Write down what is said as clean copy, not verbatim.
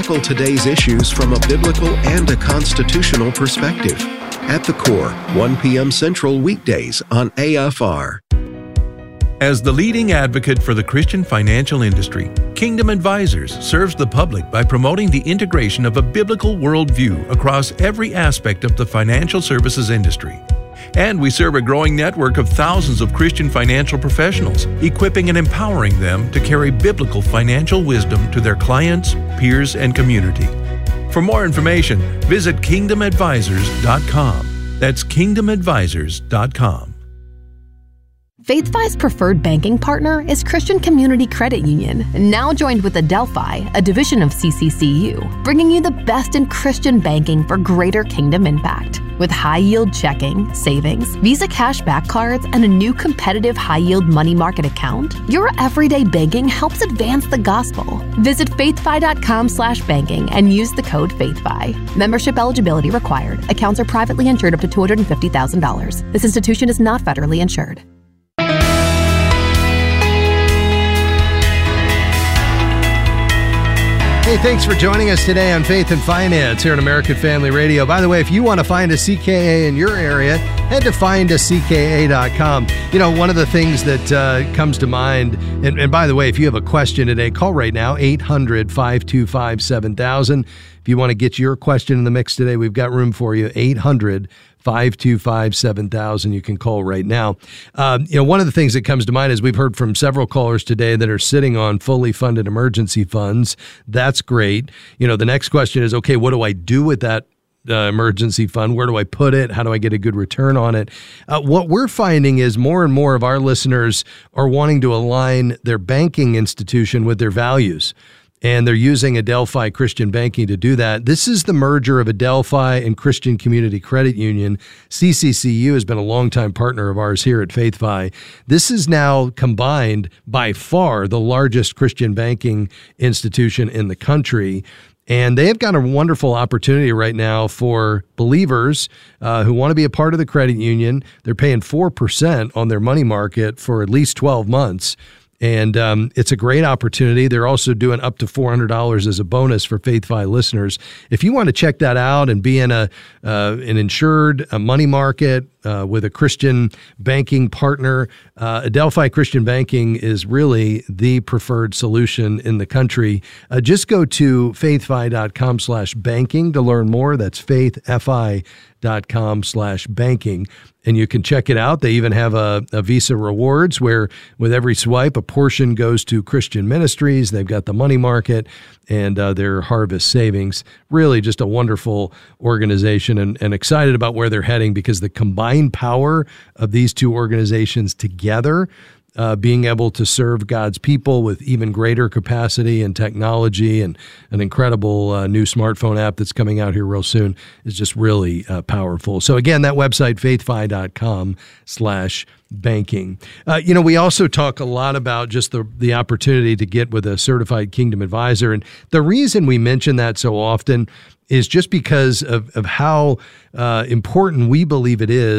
tackle today's issues from a biblical and a constitutional perspective. At the Core, 1 p.m. Central weekdays on AFR. As the leading advocate for the Christian financial industry, Kingdom Advisors serves the public by promoting the integration of a biblical worldview across every aspect of the financial services industry. And we serve a growing network of thousands of Christian financial professionals, equipping and empowering them to carry biblical financial wisdom to their clients, peers, and community. For more information, visit kingdomadvisors.com. That's kingdomadvisors.com. FaithFi's preferred banking partner is Christian Community Credit Union, now joined with Adelphi, a division of CCCU, bringing you the best in Christian banking for greater kingdom impact. With high-yield checking, savings, Visa cashback cards, and a new competitive high-yield money market account, your everyday banking helps advance the gospel. Visit faithfi.com/banking and use the code FaithFi. Membership eligibility required. Accounts are privately insured up to $250,000. This institution is not federally insured. Hey, thanks for joining us today on Faith and Finance here on American Family Radio. By the way, if you want to find a CKA in your area, head to findacka.com. You know, one of the things that comes to mind, and by the way, if you have a question today, call right now, 800-525-7000. If you want to get your question in the mix today, we've got room for you, 800-525-7000. You can call right now. One of the things that comes to mind is we've heard from several callers today that are sitting on fully funded emergency funds. That's great. You know, the next question is, okay, what do I do with that emergency fund? Where do I put it? How do I get a good return on it? What we're finding is more and more of our listeners are wanting to align their banking institution with their values. And they're using Adelphi Christian Banking to do that. This is the merger of Adelphi and Christian Community Credit Union. CCCU has been a longtime partner of ours here at FaithFi. This is now combined by far the largest Christian banking institution in the country. And they have got a wonderful opportunity right now for believers who want to be a part of the credit union. They're paying 4% on their money market for at least 12 months. And it's a great opportunity. They're also doing up to $400 as a bonus for FaithFi listeners. If you want to check that out and be in an insured money market with a Christian banking partner, Adelphi Christian Banking is really the preferred solution in the country. Just go to faithfi.com/banking to learn more. That's faithfi.com/banking. And you can check it out. They even have a Visa Rewards where with every swipe, a portion goes to Christian ministries. They've got the money market and their harvest savings. Really just a wonderful organization and excited about where they're heading because the combined power of these two organizations together, being able to serve God's people with even greater capacity and technology and an incredible new smartphone app that's coming out here real soon is just really powerful. So again, that website, faithfi.com/banking. We also talk a lot about just the opportunity to get with a certified Kingdom Advisor. And the reason we mention that so often is just because of how important we believe it is